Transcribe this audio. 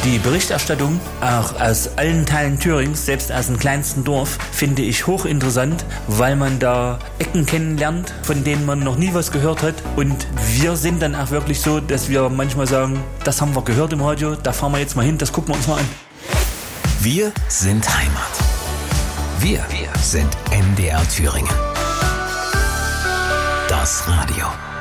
Die Berichterstattung, auch aus allen Teilen Thürings, selbst aus dem kleinsten Dorf, finde ich hochinteressant, weil man da Ecken kennenlernt, von denen man noch nie was gehört hat. Und wir sind dann auch wirklich so, dass wir manchmal sagen, das haben wir gehört im Radio, da fahren wir jetzt mal hin, das gucken wir uns mal an. Wir sind Heimat. Wir sind MDR Thüringen. Das Radio.